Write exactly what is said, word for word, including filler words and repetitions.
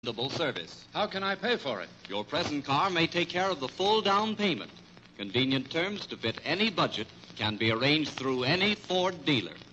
service. How can I pay for it? Your present car may take care of the full down payment. Convenient terms to fit any budget can be arranged through any Ford dealer.